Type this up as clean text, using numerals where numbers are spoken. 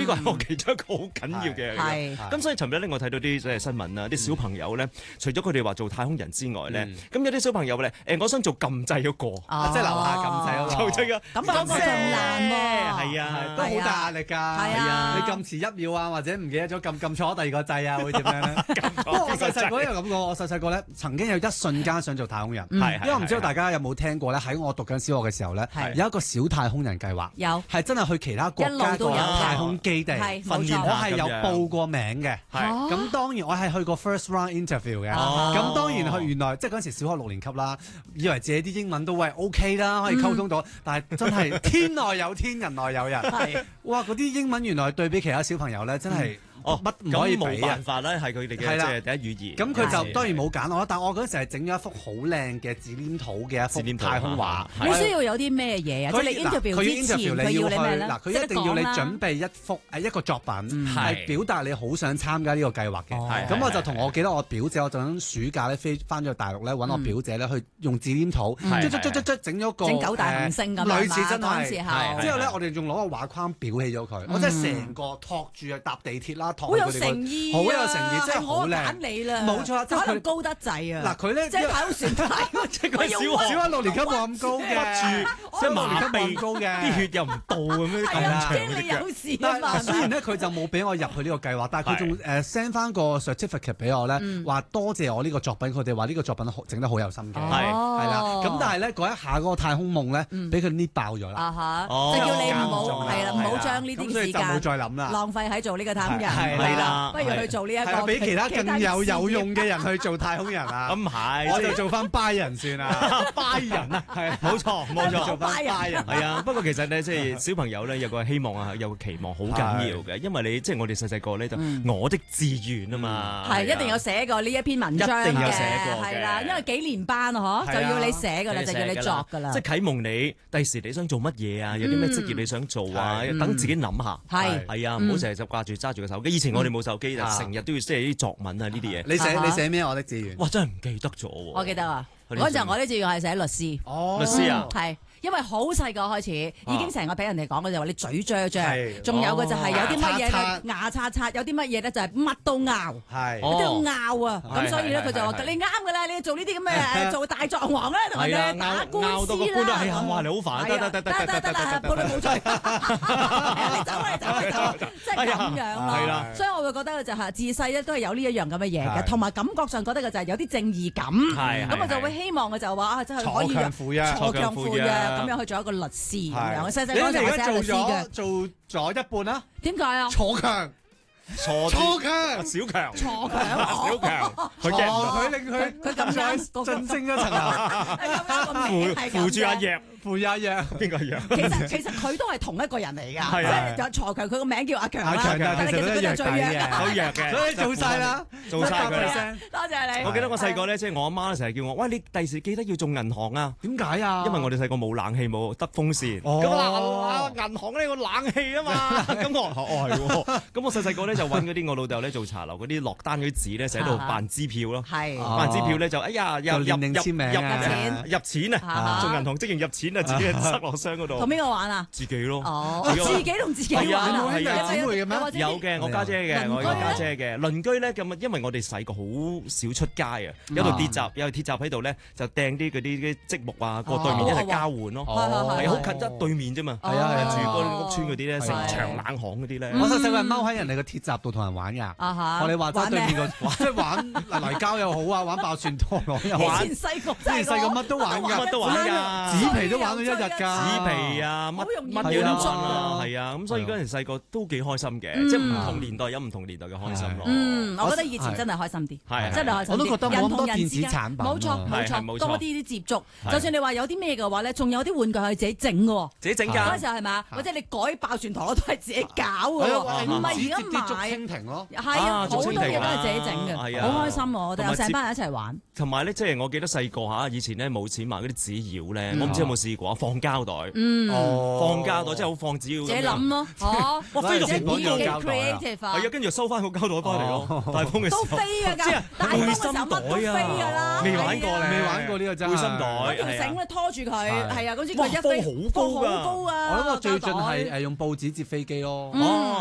呢個係我其中一個好緊要嘅。 係。 咁所以尋日咧，我睇到啲即係新聞啊，啲小朋友咧，除咗佢哋話做太空人之外咧，咁有啲小朋友咧，我想做撳掣嗰個， 即係樓下撳掣嗰個。 撳掣㗎。 咁嗰個仲難喎。 係啊， 都好大壓力㗎。 係啊。 你撳遲1秒啊，或者唔記得咗撳錯第二個掣啊，會點樣咧？不過我細細個有咁講，我細細個咧曾經有一瞬間想做太空人。因為我唔知道大家有冇聽過咧，喺我讀緊小學嘅時候咧，有一個小太空人計劃，係真係去其他國家個太空基地訓練。我係有報過名嘅，咁當然我係去過 first round interview 嘅，咁當然去原來即係嗰陣時小學6年級啦，以為自己啲英文都OK 啦，可以溝通到，但係真係天內有天，人內有人，哇！嗰啲英文原來對比其他小朋友咧，真係。乜唔可以比啊？ 冇辦法啦，係佢哋嘅即係第一語言。 咁佢就當然冇揀我啦，但我嗰陣時係整咗一幅好靚嘅紙黏土嘅一幅太空畫。 你需要有啲咩嘢啊？即係你 interview 之前，佢要你咩咧？ 嗱，佢一定要你準備一個作品，係表達你好想參加呢個計劃嘅。咁我就同我記得我表姐，我就喺暑假咧飛翻咗去大陸咧揾我表姐咧去用紙黏土，整咗個整九大行星咁類似真係。之後咧，我哋仲攞個畫框裱起咗佢，我真係成個托住啊搭地鐵啦。 好有誠意， 好有誠意，真係好靚。 揀你啦， 冇錯， 可能高得滯啊！ 嗱，佢咧即係太空船太， 即係佢小學 6年級冇咁高嘅， 即係麻痹咁高嘅， 啲血又唔到咁樣咁長。 驚你有事啊嘛！ 雖然咧佢就冇俾我入去呢個計劃，但係佢仲send 翻個 certificate 俾我咧，話多謝我呢個作品，佢哋話呢個作品整得好有心嘅，係啦。咁但係咧嗰一下嗰個太空夢咧，俾佢捏爆咗啦。 就叫你唔好係啦，唔好將呢啲時間冇再諗啦， 浪費喺做呢個太空人。 係啦， 不如去做呢一個， 俾其他更有用嘅人去做太空人啊！ 咁係， 我就做翻 buy 人算啦 ，buy 人啊，係冇錯， 做翻 buy 人係啊。不過其實咧，即係小朋友咧有個希望啊，有個期望好緊要嘅，因為你即係我哋細細個咧就我的志願啊嘛， 係一定有寫過呢一篇文章嘅， 一定有寫過嘅， 係啦，因為幾年班啊，嗬，就要你寫㗎啦，就要你作㗎啦， 即係啟蒙你第時你想做乜嘢啊？有啲咩職業你想做啊？等自己諗下，係啊，唔好成日就掛住揸住個手機。以前我哋冇手機，就成日都要即係啲作文啊呢啲嘢。 你寫咩？我的志願。 哇！真係唔記得咗喎。 我記得啊，嗰陣我的志願係寫律師。 律師啊， 係。因為好細個開始已經成個俾人哋講嘅就話你嘴張張，仲有嘅就係有啲乜嘢咧牙刷刷，有啲乜嘢咧就係乜都拗，都要拗啊！咁所以咧佢就話你啱㗎啦，你做呢啲咁嘅做大狀王啦，同人哋打官司啦。 係啊，哇！你好煩，得， 冇錯冇錯，你走啦走啦走，即係咁樣咯。所以我會覺得就係自細咧都係有呢一樣咁嘅嘢嘅，同埋感覺上覺得嘅就係有啲正義感。咁我就會希望嘅就話啊，真係可以鋤強扶弱。咁樣去做一個律師咁樣，細細個就係寫律師嘅。 做咗一半啦。 點解啊？ 鋤強， 鋤強，小強， 鋤強， 小強， 佢令佢咁樣晉升一層樓， 扶住阿葉。 扶阿弱， 邊個弱？ 其實佢都係同一個人嚟㗎，即係鋤強，佢個名叫阿強啦，但係其實佢就最弱嘅， 好弱嘅， 所以做晒啦， 做晒佢啦。 多謝你。 我記得我細個咧，即係我阿媽成日叫我，喂，你第時記得要做銀行啊？ 點解啊？ 因為我哋細個冇冷氣，冇得風扇。咁啊，銀行呢個冷氣啊嘛。咁我係喎。咁我細細個咧就揾嗰啲我老豆咧做茶樓嗰啲落單嗰啲紙咧，寫到辦支票咯。係。辦支票咧就哎呀入錢啊！做銀行職員入錢。自己塞落箱嗰度， 同邊個玩啊？ 自己咯， 自己同自己玩啊！ 有姊妹嘅咩？ 有嘅，我家姐嘅，我有家姐嘅鄰居咧咁啊，因為我哋細個好少出街啊，有度鐵閘，有鐵閘喺度咧，就掟啲嗰啲積木啊，過對面一齊交換咯，係好近一對面啫嘛，係啊，住嗰啲屋村嗰啲咧，成牆冷巷嗰啲咧， 我細細個係踎喺人哋個鐵閘度同人玩㗎，學你話齋對面個，即係玩泥膠又好啊，玩爆旋陀螺又玩， 以前細個乜都玩㗎， 乜都玩㗎， 紙皮都玩到一日㗎， 紙皮啊，乜嘢都玩啦，係啊，咁所以嗰陣細個都幾開心嘅，即係唔同年代有唔同年代嘅開心咯。 我覺得以前真係開心啲， 係真係開心啲。 我都覺得冇咁多電子產品， 冇錯，多啲接觸。就算你話有啲咩嘅話咧，仲有啲玩具係自己整嘅， 自己整㗎。 嗰陣時候係嘛？或者你改爆旋陀螺都係自己搞嘅，唔係而家買。 蜻蜓咯， 係啊，好多嘢都係自己整嘅，好開心我哋有成班人一齊玩。 同埋咧，即係我記得細個嚇，以前咧冇錢買嗰啲紙鷂咧，我唔知有冇試過放膠袋，放膠袋即係好放紙鷂。 自己諗咯， 哇飛到成本嘅膠袋，係啊，跟住收翻個膠袋翻嚟咯。大風嘅時候都飛㗎， 即係背心袋啊，未玩過咧， 未玩過呢個真係背心袋， 條繩咧拖住佢，係啊，嗰陣佢一飛好高啊！ 我諗我最盡係用報紙折飛機咯。